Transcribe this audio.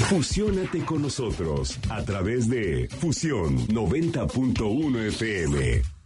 Fusiónate con nosotros a través de Fusión 90.1 FM.